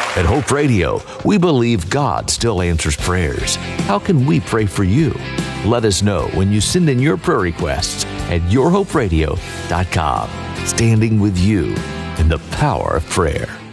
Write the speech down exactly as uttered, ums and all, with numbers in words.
At Hope Radio, we believe God still answers prayers. How can we pray for you? Let us know when you send in your prayer requests at your hope radio dot com. Standing with you in the power of prayer.